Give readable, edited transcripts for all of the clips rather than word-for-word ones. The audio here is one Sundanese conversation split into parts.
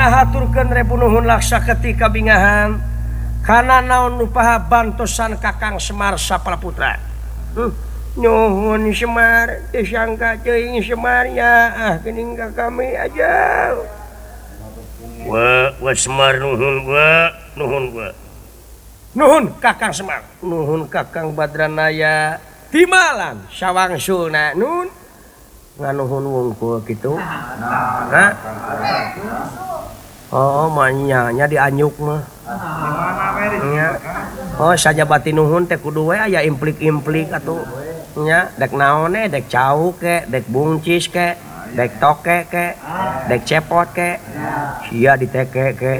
ngahaturkeun rebunuhun laksa ketika bingahan kana naon nu paha bantosan Kakang Semar Saparaputra. Nyuhun Semar, teu sangka teuing Semar ya, geuning ka kami aja. Wa Semar nuhun wa. Nuhun Kakang Semar, nuhun Kakang Badranaya. Timalan sawangsulna nun nganuhun wungkul kitu. Hah? Oh, manyanya dianyuk mah. Nya. Oh, sajabati nuhun teh kudu we aya implik-implik atuh. Nya, dek naon dek cau ke, dek bungcis ke, dek toke ke, dek cepot ke. Sia diteke ke.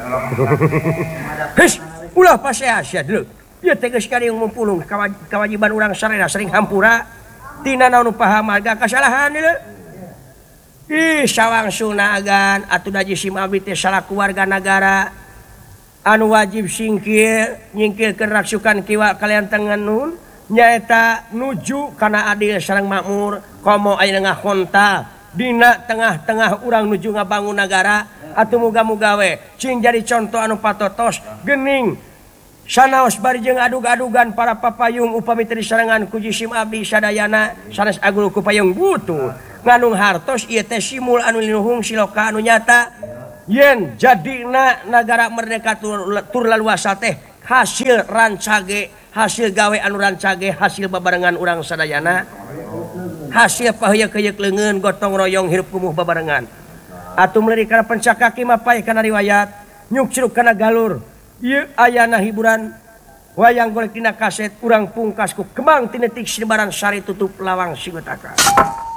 His, ulah paseasya dulu. Ya tegas sekali yang mumpulung kewajiban orang sarena sering hampura tina naon paham marga kasalahan dulu. Ih, sawangsulna agan atuh da jisim abdi teh salaku warga negara anu wajib nyingkirkeun raksukan kiwa kalian tengen nun nyaeta nuju kana adil sareng makmur komo aya ngahonta dina tengah-tengah urang nuju ngabangun negara atuh muga-muga we cing jadi contoh anu patotos geuning sanaos bari jeung adug-adugan para papayung upami teu disarengan ku jisim abdi sadayana sanes agul ku payung butuh nganung hartos ieu teh simul anu linuhung siloka anu nyata yen jadina negara merdeka tur laluasa teh hasil rancage hasil gawe anu rancage hasil babarengan urang sadayana hasil paheuyeuh-heuyeuh leungeun gotong royong hirup kumuh babarengan atuh meuli kana pencakaki mapai kana riwayat nyuk ciruk kana galur ieu ayana hiburan wayang golek dina kaset urang pungkas ku kembang tinetik sinebaran sari tutup lawang sigotaka.